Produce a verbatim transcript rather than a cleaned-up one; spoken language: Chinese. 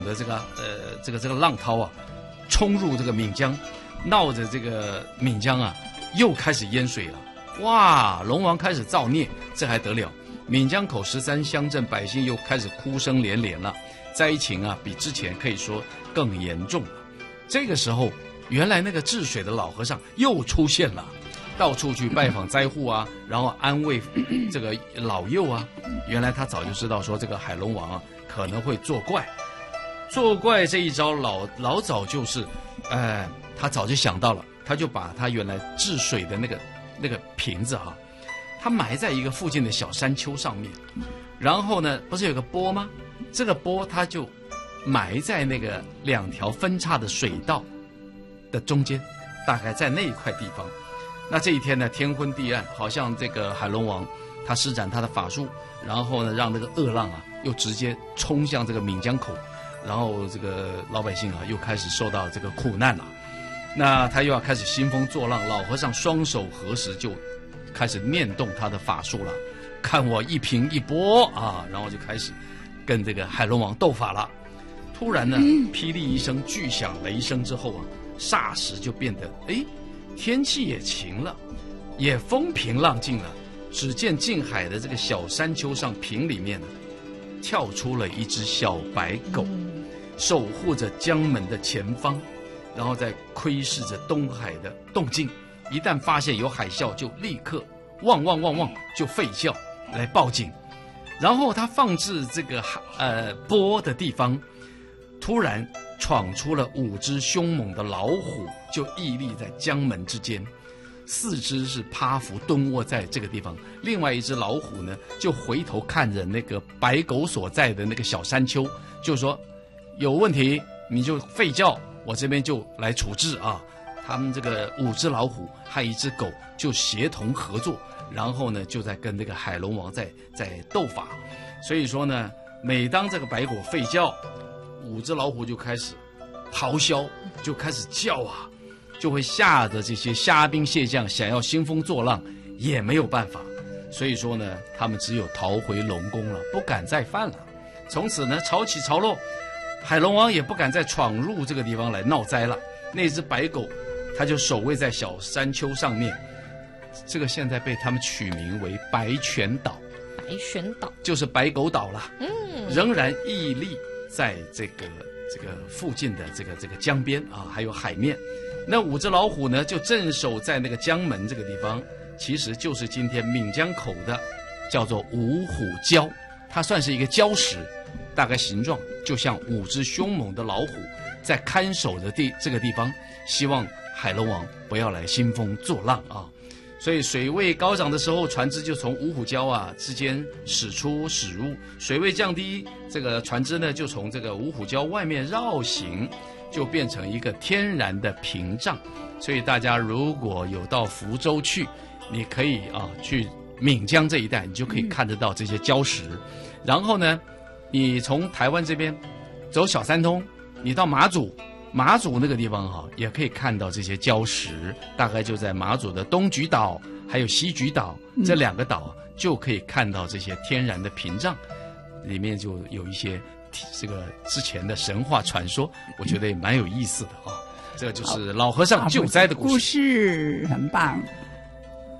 的这个呃这个这个浪涛啊，冲入这个岷江，闹着这个岷江啊又开始淹水了。哇！龙王开始造孽，这还得了？岷江口十三乡镇百姓又开始哭声连连了，灾情啊比之前可以说更严重了。这个时候，原来那个治水的老和尚又出现了，到处去拜访灾户啊，然后安慰这个老幼啊。原来他早就知道说这个海龙王啊可能会作怪，作怪这一招老老早就是，呃，他早就想到了，他就把他原来治水的那个那个瓶子啊，他埋在一个附近的小山丘上面，然后呢，不是有个波吗？这个波他就埋在那个两条分叉的水道的中间，大概在那一块地方。那这一天呢，天昏地暗，好像这个海龙王他施展他的法术，然后呢，让那个恶浪啊又直接冲向这个岷江口，然后这个老百姓啊又开始受到这个苦难了。那他又要开始兴风作浪，老和尚双手合十就开始念动他的法术了，看我一平一波啊，然后就开始跟这个海龙王斗法了。突然呢，霹雳一声，巨响雷声之后啊，霎时就变得哎，天气也晴了，也风平浪静了。只见近海的这个小山丘上坪里面呢，跳出了一只小白狗，守护着江门的前方，然后再窥视着东海的动静。一旦发现有海啸，就立刻汪汪汪汪就吠叫来报警。然后他放置这个呃波的地方，突然闯出了五只凶猛的老虎，就屹立在江门之间。四只是趴伏蹲卧在这个地方，另外一只老虎呢，就回头看着那个白狗所在的那个小山丘，就说有问题你就吠叫，我这边就来处置啊。他们这个五只老虎和一只狗就协同合作，然后呢就在跟这个海龙王在在斗法。所以说呢，每当这个白狗吠叫，五只老虎就开始咆哮，就开始叫啊，就会吓得这些虾兵蟹将想要兴风作浪也没有办法。所以说呢，他们只有逃回龙宫了，不敢再犯了。从此呢，潮起潮落，海龙王也不敢再闯入这个地方来闹灾了。那只白狗它就守卫在小山丘上面，这个现在被他们取名为白泉岛。 白泉岛就是白狗岛了。 嗯， 仍然屹立在这个这个附近的这个这个江边啊，还有海面。那五只老虎呢，就镇守在那个江门这个地方，其实就是今天岷江口的叫做五虎礁，它算是一个礁石，大概形状就像五只凶猛的老虎在看守的地这个地方，希望海龙王不要来兴风作浪啊。所以水位高涨的时候，船只就从五虎礁啊之间驶出驶入；水位降低，这个船只呢就从这个五虎礁外面绕行，就变成一个天然的屏障。所以大家如果有到福州去，你可以啊去岷江这一带，你就可以看得到这些礁石。然后呢，你从台湾这边走小三通，你到马祖。马祖那个地方哈，也可以看到这些礁石，大概就在马祖的东莒岛还有西莒岛这两个岛，就可以看到这些天然的屏障，里面就有一些这个之前的神话传说，我觉得也蛮有意思的啊。这个就是老和尚救灾的故事， 故事很棒。